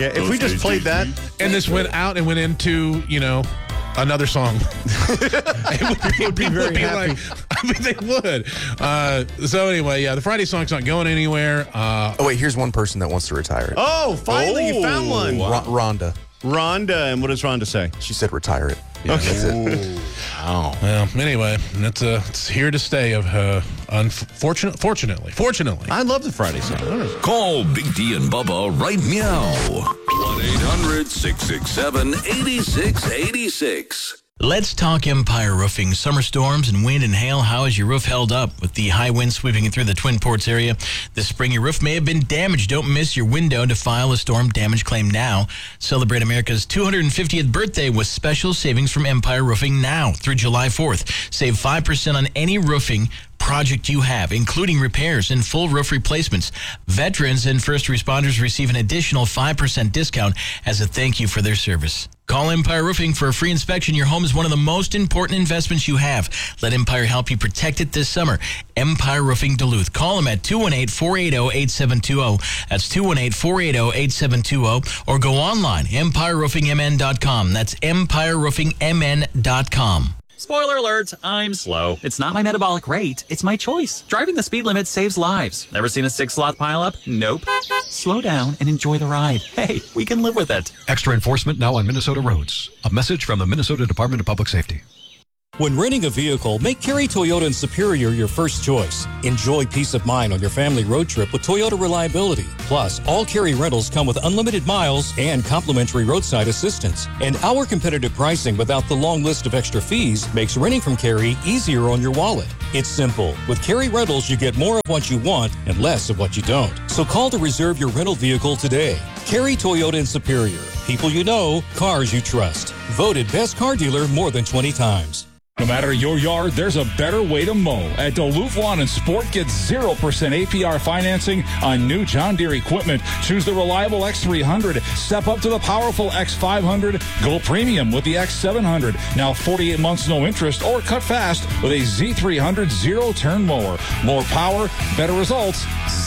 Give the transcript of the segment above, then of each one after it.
Yeah, if we just played that. And this went out and went into, another song. People would be very happy. They would. So anyway, the Friday song's not going anywhere. Wait, here's one person that wants to retire it. Oh, finally you found one. Rhonda. Rhonda, and what does Rhonda say? She said retire it. Yeah, that's it. Oh. Well, anyway, it's here to stay. Fortunately. I love the Friday song. Call Big D and Bubba right meow. 1-800-667-8686. Let's talk Empire Roofing. Summer storms and wind and hail. How has your roof held up? With the high wind sweeping through the Twin Ports area this spring, your roof may have been damaged. Don't miss your window to file a storm damage claim now. Celebrate America's 250th birthday with special savings from Empire Roofing now through July 4th. Save 5% on any roofing project you have, including repairs and full roof replacements. Veterans and first responders receive an additional 5% discount as a thank you for their service. Call Empire Roofing for a free inspection. Your home is one of the most important investments you have. Let Empire help you protect it this summer. Empire Roofing Duluth. Call them at 218-480-8720. That's 218-480-8720. Or go online, empireroofingmn.com. That's empireroofingmn.com. Spoiler alert, I'm slow. It's not my metabolic rate, it's my choice. Driving the speed limit saves lives. Never seen a 6-slot pileup? Nope. Slow down and enjoy the ride. Hey, we can live with it. Extra enforcement now on Minnesota roads. A message from the Minnesota Department of Public Safety. When renting a vehicle, make Cary Toyota in Superior your first choice. Enjoy peace of mind on your family road trip with Toyota Reliability. Plus, all Cary rentals come with unlimited miles and complimentary roadside assistance. And our competitive pricing without the long list of extra fees makes renting from Cary easier on your wallet. It's simple. With Cary Rentals, you get more of what you want and less of what you don't. So call to reserve your rental vehicle today. Cary Toyota in Superior. People you know, cars you trust. Voted best car dealer more than 20 times. No matter your yard, there's a better way to mow. At Duluth Lawn and Sport, get 0% APR financing on new John Deere equipment. Choose the reliable X300. Step up to the powerful X500. Go premium with the X700. Now 48 months no interest, or cut fast with a Z300 zero-turn mower. More power, better results,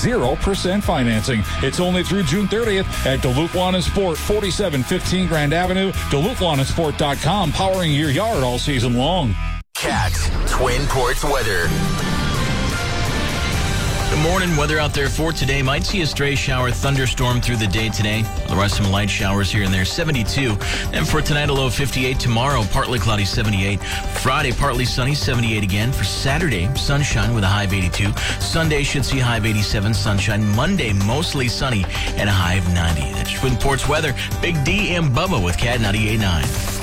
0% financing. It's only through June 30th at Duluth Lawn and Sport, 4715 Grand Avenue, DuluthLawnandSport.com, powering your yard all season long. Cat Twin Ports weather. Good morning. Weather out there for today. Might see a stray shower, thunderstorm through the day today. Otherwise, some light showers here and there. 72. And for tonight, a low of 58. Tomorrow, partly cloudy, 78. Friday, partly sunny, 78 again. For Saturday, sunshine with a high of 82. Sunday should see a high of 87, sunshine. Monday, mostly sunny and a high of 90. That's Twin Ports weather. Big D and Bubba with Cat 98.9.